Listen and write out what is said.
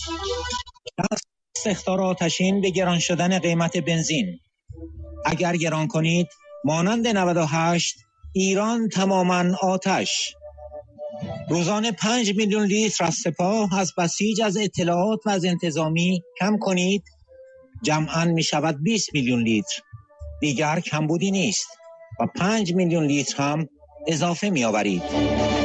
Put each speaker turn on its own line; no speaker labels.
اخطار آتشین به گران شدن قیمت بنزین. اگر گران کنید مانند 98 ایران تماما آتش. روزانه 5 میلیون لیتر از سپاه، از بسیج، از اطلاعات و از انتظامی کم کنید، جمعاً می شود 20 میلیون لیتر. دیگر کمبودی نیست و 5 میلیون لیتر هم اضافه می آورید.